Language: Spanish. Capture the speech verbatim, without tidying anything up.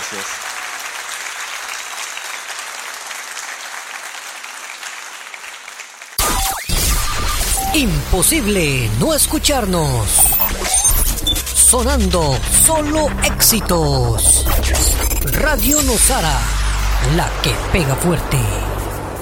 gracias. Imposible no escucharnos. Sonando solo éxitos. Radio Nosara, la que pega fuerte.